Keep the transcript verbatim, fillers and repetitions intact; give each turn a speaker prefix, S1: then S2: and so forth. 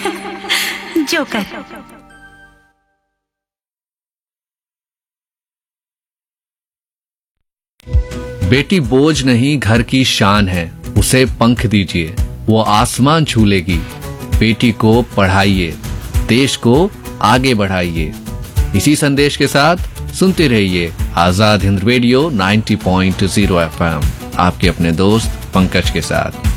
S1: Joker.
S2: बेटी बोझ नहीं घर की शान है, उसे पंख दीजिए वो आसमान छू लेगी। बेटी को पढ़ाइए, देश को आगे बढ़ाइए। इसी संदेश के साथ सुनते रहिए आजाद हिंद रेडियो नब्बे पॉइंट शून्य एफ एम, आपके अपने दोस्त पंकज के साथ।